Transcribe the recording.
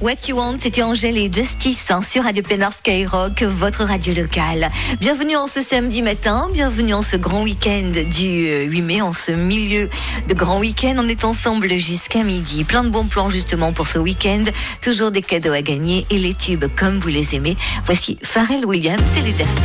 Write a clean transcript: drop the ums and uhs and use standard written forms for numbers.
What You Want, c'était Angèle et Justice sur Radio Pénard Skyrock, votre radio locale. Bienvenue en ce samedi matin, bienvenue en ce grand week-end du 8 mai, en ce milieu de grand week-end. On est ensemble jusqu'à midi. Plein de bons plans justement pour ce week-end. Toujours des cadeaux à gagner et les tubes comme vous les aimez. Voici Pharrell Williams et les Daft